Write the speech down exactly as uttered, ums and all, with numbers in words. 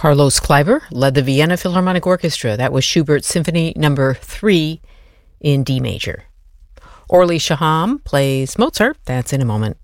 Carlos Kleiber led the Vienna Philharmonic Orchestra. That was Schubert's Symphony Number three in D major. Orly Shaham plays Mozart. That's in a moment.